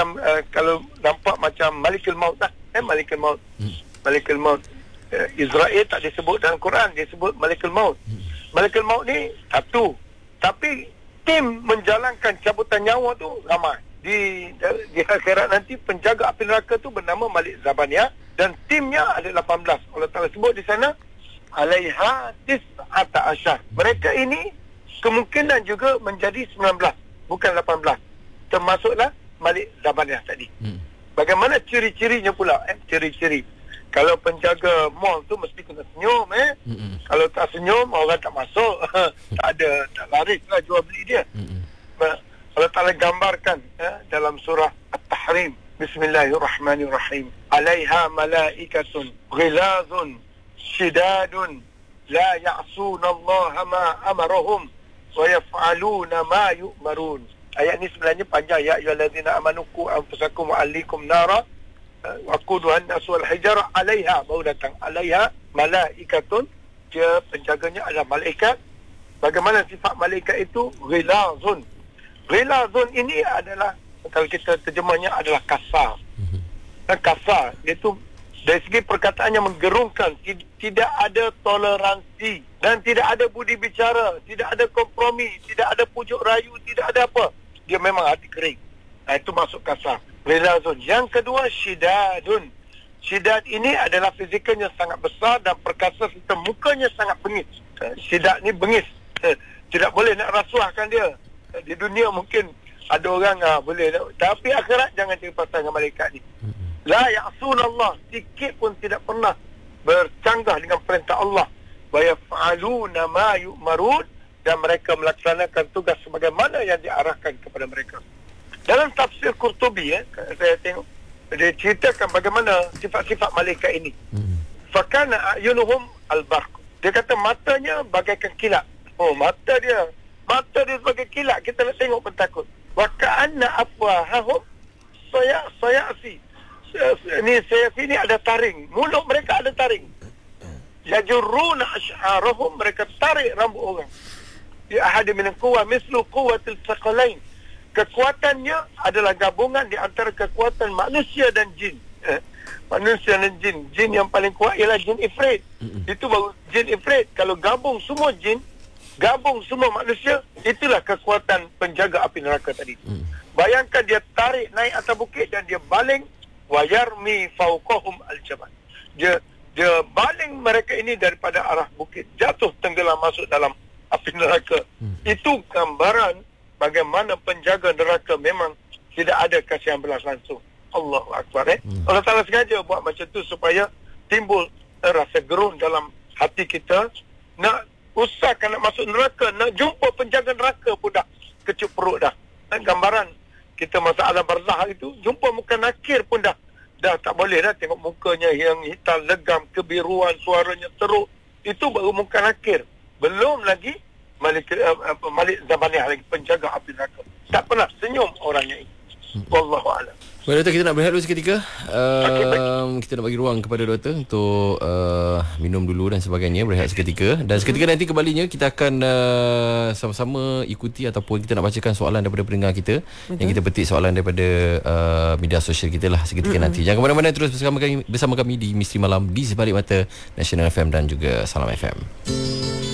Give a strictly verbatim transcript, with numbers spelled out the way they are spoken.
macam uh, kalau nampak macam Malikul Maut lah, eh Malikul Maut. Hmm. Malikul Maut. Uh, Israel tak disebut dalam Quran, dia sebut Malikul Maut. Hmm. Malikul Maut ni satu, tapi tim menjalankan cabutan nyawa tu ramai. Di di akhirat nanti penjaga api neraka tu bernama Malik Zabaniyah dan timnya ada lapan belas. Allah Taala sebut di sana alaiha tis'ata asyar. Mereka ini kemungkinan juga menjadi sembilan belas, bukan lapan belas. Termasuklah Malik Zabaniyah tadi. Hmm. Bagaimana ciri-cirinya pula? Eh, ciri-ciri. Kalau penjaga mall tu mesti kena senyum, eh. Hmm. Kalau tak senyum, orang tak masuk. tak ada, tak laris lah jual beli dia. Hmm. Allah Ta'ala gambarkan eh, dalam surah At-Tahrim. Bismillahirrahmanirrahim. Alaiha malaikatun ghilazun shidadun la ya'suna Allah ma amarahum wa yaf'aluna ma yu'marun. Ayat ni sebenarnya panjang. Ya ayyuhallazina amanu qu anfusakum wa ahlikum nara waquduha an-nas wal hijara alaiha, baru datang alaiha malaikatun, dia penjaganya adalah malaikat. Bagaimana sifat malaikat itu? Ghilazun. Ghilazun ini adalah, kalau kita terjemahnya adalah kasar. Dan kasar iaitu dari segi perkataannya menggerungkan, tidak ada toleransi dan tidak ada budi bicara, tidak ada kompromi, tidak ada pujuk rayu, tidak ada apa. Dia memang hati kering. Nah, itu masuk kasar. Ghilazun. Yang kedua, syidadun. Syidad ini adalah fizikalnya sangat besar dan perkasa serta mukanya sangat bengis. Syidad ni bengis. Tidak boleh nak rasuahkan dia. Di dunia mungkin ada orang ah, boleh, tapi akhirat jangan cerita pasal dengan malaikat ni. La ya'sunallah, sikit pun tidak pernah bercanggah dengan perintah Allah. Wa yaf'aluna ma yu'marun, dan mereka melaksanakan tugas sebagaimana yang diarahkan kepada mereka. Dalam tafsir Qurtubi, eh, saya tengok dia ceritakan bagaimana sifat-sifat malaikat ini. Fakana a'yunuhum al-barq. Dia kata matanya bagaikan kilat. Oh, mata dia Mata dia sebagai kilat, kita nak tengok pun takut. Wa ka'anna afwahahum saya sayasi. Ni sayasi ni ada taring. Mulut mereka ada taring. Yajurruna ash'arahum, mereka tarik rambut orang. Di ahad min al-quwwa mislu quwwatil thaqalain. Kekuatannya adalah gabungan di antara kekuatan manusia dan jin. Eh, manusia dan jin. Jin yang paling kuat ialah jin ifrit. Itu baru jin ifrit. Kalau gabung semua jin, gabung semua manusia, itulah kekuatan penjaga api neraka tadi. Hmm. Bayangkan dia tarik naik atas bukit dan dia baling wayarmi fauqahum al-jabal. Dia dia baling mereka ini daripada arah bukit, jatuh tenggelam masuk dalam api neraka. Hmm. Itu gambaran bagaimana penjaga neraka memang tidak ada kasihan belas langsung. Allahu akbar, eh. Hmm. Allah Taala sengaja buat macam tu supaya timbul eh, rasa gerun dalam hati kita, nak usahakan nak masuk neraka, nak jumpa penjaga neraka pun dah kecup perut dah. Dan gambaran kita masa alam barzah itu, jumpa muka nakir pun dah dah tak boleh dah, tengok mukanya yang hitam legam, kebiruan, suaranya teruk. Itu baru muka nakir. Belum lagi Malik uh, Malik Zabaniyah lagi, penjaga api neraka. Tak pernah senyum orangnya ini. Wallahu a'lam. Baik, Doktor, kita nak berehat dulu seketika. Uh, okay, kita nak bagi ruang kepada Doktor untuk uh, minum dulu dan sebagainya, berehat seketika. Dan seketika nanti kembalinya kita akan uh, sama-sama ikuti ataupun kita nak bacakan soalan daripada pendengar kita. Betul. Yang kita petik soalan daripada uh, media sosial kita lah seketika mm-hmm. nanti. Jangan ke mana-mana, terus bersama kami, bersama kami di Misteri Malam di Sebalik Mata Nasional F M dan juga Salam F M.